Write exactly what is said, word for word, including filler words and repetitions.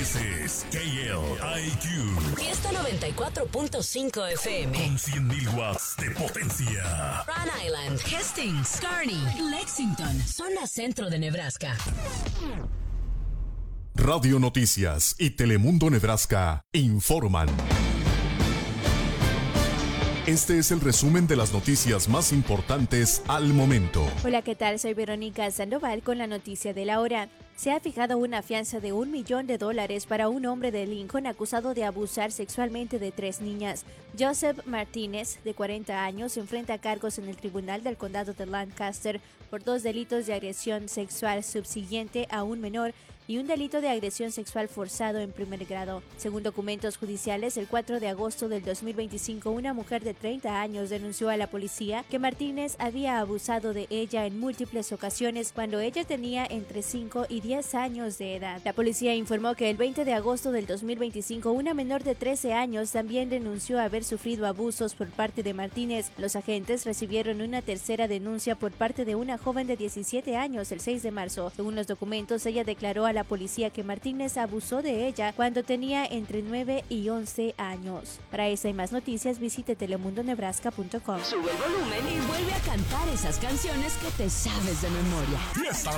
Ese es K L I Q. Fiesta noventa y cuatro punto cinco F M. Con cien mil watts de potencia. Rhode Island, Hastings, Kearney, Lexington, zona centro de Nebraska. Radio Noticias y Telemundo Nebraska informan. Este es el resumen de las noticias más importantes al momento. Hola, ¿qué tal? Soy Verónica Sandoval con la noticia de la hora. Se ha fijado una fianza de un millón de dólares para un hombre de Lincoln acusado de abusar sexualmente de tres niñas. Joseph Martínez, de cuarenta años, enfrenta cargos en el Tribunal del Condado de Lancaster por dos delitos de agresión sexual subsiguiente a un menor y un delito de agresión sexual forzado en primer grado. Según documentos judiciales, el cuatro de agosto del dos mil veinticinco, una mujer de treinta años denunció a la policía que Martínez había abusado de ella en múltiples ocasiones cuando ella tenía entre cinco y diez años de edad. La policía informó que el veinte de agosto del dos mil veinticinco, una menor de trece años también denunció haber sufrido abusos por parte de Martínez. Los agentes recibieron una tercera denuncia por parte de una joven de diecisiete años el seis de marzo. Según los documentos, ella declaró a la policía que Martínez abusó de ella cuando tenía entre nueve y once años. Para esta y más noticias, visite telemundo nebraska punto com. Sube el volumen y vuelve a cantar esas canciones que te sabes de memoria. Fiesta